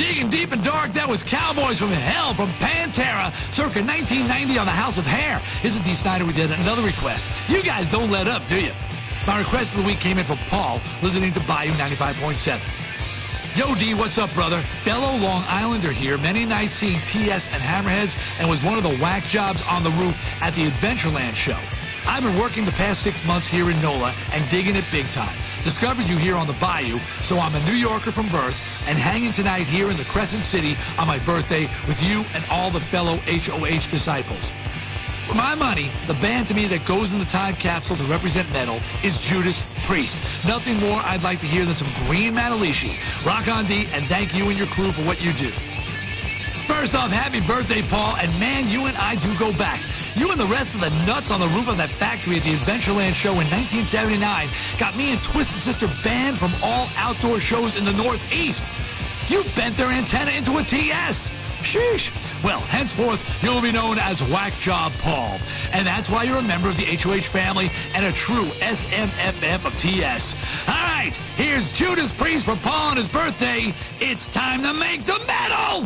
Digging deep and dark, that was Cowboys from Hell from Pantera, circa 1990 on the House of Hair. Isn't Dee Snider with yet another request? You guys don't let up, do you? My request of the week came in from Paul, listening to Bayou 95.7. Yo, D, what's up, brother? Fellow Long Islander here, many nights seeing TS and Hammerheads, and was one of the whack jobs on the roof at the Adventureland show. I've been working the past 6 months here in NOLA and digging it big time. Discovered you here on the Bayou, so I'm a New Yorker from birth and hanging tonight here in the Crescent City on my birthday with you and all the fellow HOH disciples. For my money, the band to me that goes in the time capsule to represent metal is Judas Priest. Nothing more I'd like to hear than some Green Manalishi. Rock on, D, and thank you and your crew for what you do. First off, happy birthday, Paul, and man, you and I do go back. You and the rest of the nuts on the roof of that factory at the Adventureland show in 1979 got me and Twisted Sister banned from all outdoor shows in the Northeast. You bent their antenna into a TS. Sheesh. Well, henceforth, you'll be known as Whack Job Paul. And that's why you're a member of the HOH family and a true SMFF of TS. All right, here's Judas Priest for Paul on his birthday. It's time to make the metal!